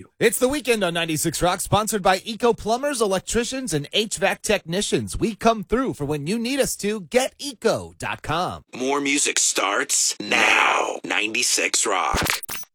It's the weekend on 96 Rock, sponsored by Eco Plumbers, Electricians, and HVAC Technicians. We come through for when you need us to. GetEco.com. More music starts now. 96 Rock.